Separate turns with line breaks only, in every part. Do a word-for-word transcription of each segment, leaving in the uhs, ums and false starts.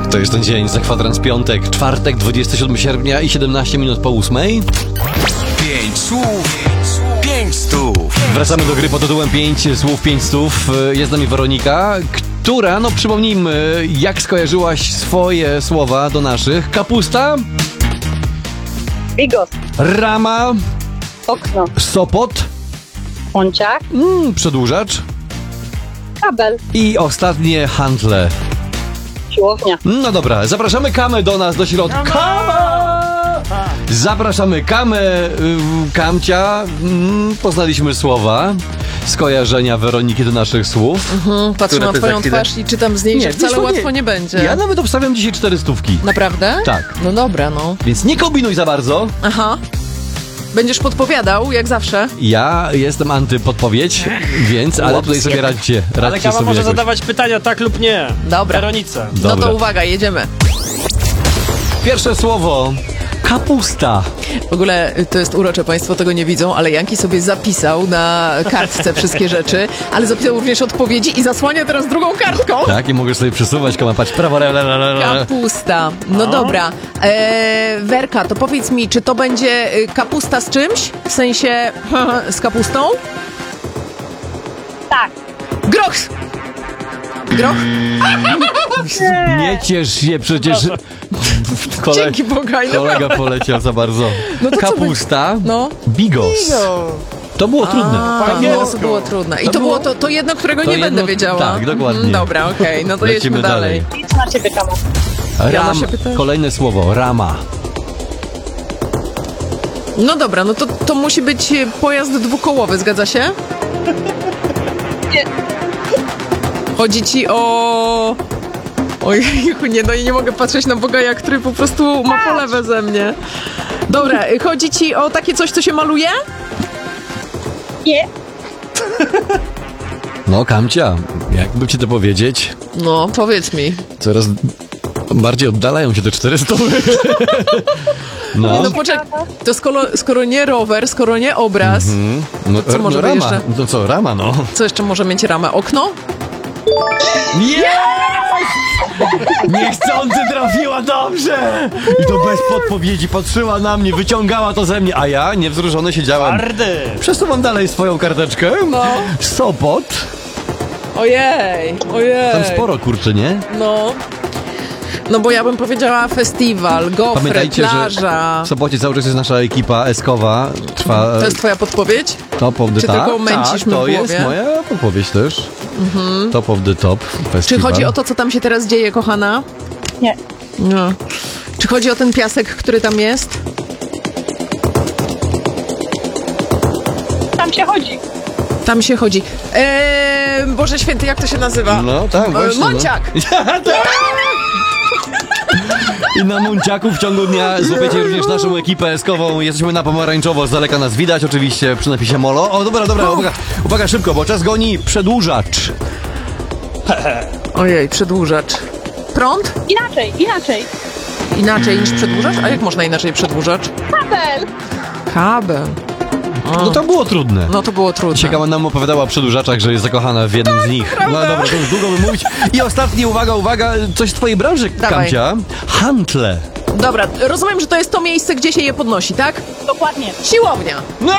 To jest ten dzień, za kwadrans piątek, czwartek, dwudziestego siódmego sierpnia i siedemnaście minut po ósmej.
Pięć słów, pięć stów.
Wracamy do gry pod tytułem pięć słów, pięć stów. Jest z nami Weronika, która, no przypomnijmy, jak skojarzyłaś swoje słowa do naszych. Kapusta.
Bigos.
Rama.
Okno.
Sopot.
Pąciak.
Mm, przedłużacz.
Kabel.
I ostatnie handle.
Siłownia.
No dobra, zapraszamy Kamę do nas, do środka. Kama! Zapraszamy Kamę, y, Kamcia. Mm, poznaliśmy słowa, skojarzenia Weroniki do naszych słów.
Mhm, patrzę
Które
na
ty
twoją
za chwilę-
twarz i czytam z niej,
Nie,
że
wiesz
wcale
co, nie.
łatwo nie będzie.
Ja nawet obstawiam dzisiaj cztery stówki.
Naprawdę?
Tak.
No dobra, no.
Więc nie kombinuj za bardzo.
Aha. Będziesz podpowiadał, jak zawsze.
Ja jestem antypodpowiedź, więc, ale tutaj sobie radźcie.
Ale
radźcie
Kama
sobie
może
jakoś.
zadawać pytania tak lub nie.
Dobra.
Weronice.
No
Dobra.
to uwaga, jedziemy.
Pierwsze słowo. Kapusta.
W ogóle y, to jest urocze, państwo tego nie widzą, ale Janki sobie zapisał na kartce wszystkie rzeczy, ale zapisał również odpowiedzi i zasłania teraz drugą kartką.
Tak, i mogę sobie przesuwać, Kama, patrz, prawo, lewo, lewo, lewo.
Kapusta. No dobra. Eee, Werka, to powiedz mi, czy to będzie y, kapusta z czymś? W sensie z kapustą?
Tak.
Groch! Groch?
Nie ciesz się, przecież Kole...
Dzięki Bogaj,
kolega
naprawdę.
poleciał za bardzo.
No to co
Kapusta,
No.
bigos. To było trudne.
A, no, to było trudne. I to,
To
było
było-
to, to jedno, którego
to
nie
jedno-
będę wiedziała.
tak, dokładnie.
Mhm, dobra, okej, no to
Lecimy
jedźmy dalej.
dalej.
Nic na ciebie, Kama.
Jana
Ram,
się pyta.
kolejne słowo, rama.
No dobra, no to, to musi być e, pojazd dwukołowy, zgadza się?
Nie.
Chodzi ci o... Ojejku, nie, no i nie mogę patrzeć na Bogaja, który po prostu ma polewę ze mnie. Dobra, e, chodzi ci o takie coś, co się maluje?
Nie.
No, Kamcia, jakby ci to powiedzieć,
No, powiedz mi.
coraz bardziej oddalają się te czterysta. No,
Nie, no poczekaj, to skoro, skoro nie rower, skoro nie obraz,
mm, no,
co może
no,
by
rama.
jeszcze?
No co, rama, no.
co jeszcze może mieć ramę? Okno?
Niechcący trafiła dobrze! I to bez podpowiedzi, patrzyła na mnie, wyciągała to ze mnie, a ja niewzruszony siedziałem.
Twardy.
Przesuwam dalej swoją karteczkę.
No.
Sopot.
Ojej, ojej.
Tam sporo, kurczę, nie?
No. No bo ja bym powiedziała festiwal, gofry,
Pamiętajcie,
plaża.
że w Sopocie cały czas jest nasza ekipa eskowa. Trwa
To jest twoja podpowiedź?
Top of the
czy
Top.
tylko męcisz
Tak,
mnie
to
w
jest
głowie?
moja podpowiedź też. Top of the Top festiwal.
Czy chodzi o to, co tam się teraz dzieje, kochana?
Nie.
No. Czy chodzi o ten piasek, który tam jest?
Tam się chodzi.
Tam się chodzi. Eee, Boże Święty, jak to się nazywa?
No tak,
E,
właśnie.
Monciak!
No. I na Monciaku w ciągu dnia złapiecie również naszą ekipę eskową. Jesteśmy na pomarańczowo, z daleka nas widać oczywiście przy napisie Molo. O, dobra, dobra, uwaga, uwaga szybko, bo czas goni. Przedłużacz.
Ojej, przedłużacz. Prąd?
Inaczej, inaczej.
Inaczej niż przedłużacz? A jak można inaczej przedłużacz?
Kabel.
Kabel. O.
No to było trudne.
No to było trudne.
Ciekawa nam opowiadała o przedłużaczach, że jest zakochana w jednym z nich. No dobra, to już długo by mówić. I ostatni, uwaga, uwaga, coś z twojej branży,
Dawaj.
Kamcia. Handle.
Dobra, rozumiem, że to jest to miejsce, gdzie się je podnosi, tak?
Dokładnie.
Siłownia.
No!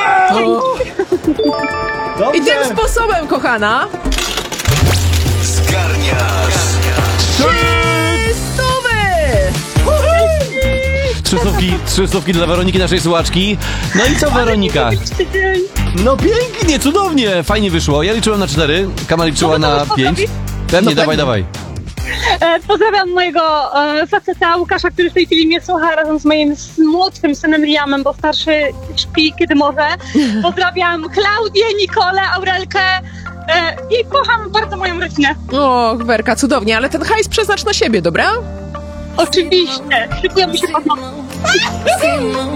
I tym sposobem, kochana,
Zgarniasz.
stówy!
Trzy stówki, trzy stówki dla Weroniki, naszej słuchaczki. No i co, Weronika? No pięknie, cudownie, fajnie wyszło. Ja liczyłem na cztery, Kama liczyła
Mogę to
na
pozdrowić?
pięć. Pewnie,
No
dawaj,
pewnie.
dawaj.
E, pozdrawiam mojego e, faceta Łukasza, który w tej chwili mnie słucha razem z moim s- młodszym synem Liamem, bo starszy śpi kiedy może. Pozdrawiam Klaudię, Nikolę, Aurelkę e, i kocham bardzo moją rodzinę.
O, Werka, cudownie, ale ten hajs przeznacz na siebie, dobra?
Oczywiście. Szykujemy się pod noc.